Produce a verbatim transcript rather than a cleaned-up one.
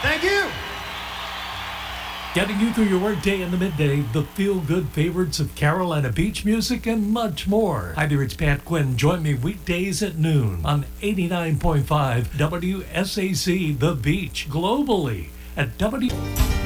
Thank you. Getting you through your workday in the midday, the feel-good favorites of Carolina beach music, and much more. Hi there, it's Pat Quinn. Join me weekdays at noon on eighty-nine point five W S A C The Beach, globally at W...